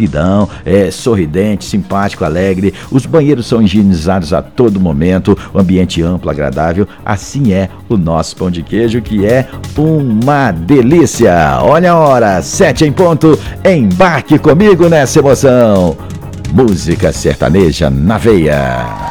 acolhidão, sorridente, simpático, alegre. Os banheiros são higienizados a todo momento, o ambiente amplo, agradável. Assim é o nosso pão de queijo, que é uma delícia. Olha a hora, 7 em ponto. Embarque comigo nessa emoção. Música sertaneja na veia.